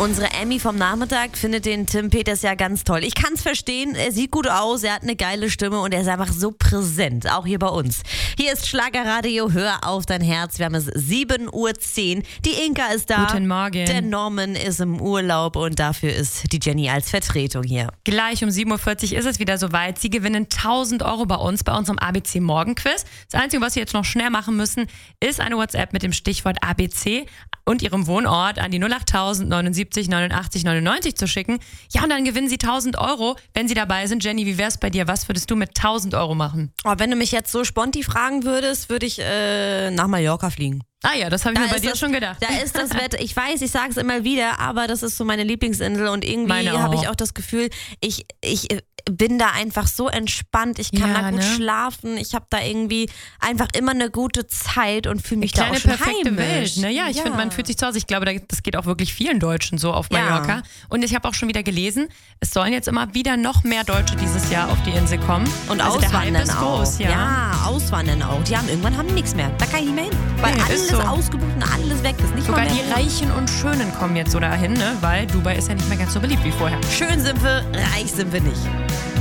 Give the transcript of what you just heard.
Unsere Emmy vom Nachmittag findet den Tim Peters ja ganz toll. Ich kann es verstehen, er sieht gut aus, er hat eine geile Stimme und er ist einfach so präsent, auch hier bei uns. Hier ist Schlagerradio, hör auf dein Herz. Wir haben es 7:10 Uhr. Die Inka ist da. Guten Morgen. Der Norman ist im Urlaub und dafür ist die Jenny als Vertretung hier. Gleich um 7:40 Uhr ist es wieder soweit. Sie gewinnen 1.000 Euro bei unserem ABC Morgenquiz. Das Einzige, was Sie jetzt noch schnell machen müssen, ist eine WhatsApp mit dem Stichwort ABC und Ihrem Wohnort an die 08000 79 89 99 zu schicken. Ja, und dann gewinnen Sie 1.000 Euro, wenn Sie dabei sind. Jenny, wie wär's bei dir? Was würdest du mit 1.000 Euro machen? Oh, wenn du mich jetzt so sponti fragen würdest, würde ich nach Mallorca fliegen. Ah ja, das habe ich mir bei dir schon gedacht. Da ist das Wetter, ich weiß, ich sage es immer wieder, aber das ist so meine Lieblingsinsel und irgendwie habe ich auch das Gefühl, ich bin da einfach so entspannt, ich kann da gut schlafen, ich habe da irgendwie einfach immer eine gute Zeit und fühle mich da auch schon perfekte heimisch. Welt, ne? Ja, ich finde, man fühlt sich zu Hause. Ich glaube, das geht auch wirklich vielen Deutschen so auf Mallorca. Ja. Und ich habe auch schon wieder gelesen, es sollen jetzt immer wieder noch mehr Deutsche dieses Jahr auf die Insel kommen. Und also auswandern der Hype ist groß, auch. Ja, auswandern auch. Irgendwann haben die nichts mehr. Da kann ich nicht mehr hin. Weil alles so ausgebucht und alles weg ist. Nicht sogar die Reichen und Schönen kommen jetzt so dahin, ne? Weil Dubai ist ja nicht mehr ganz so beliebt wie vorher. Schön sind wir, reich sind wir nicht.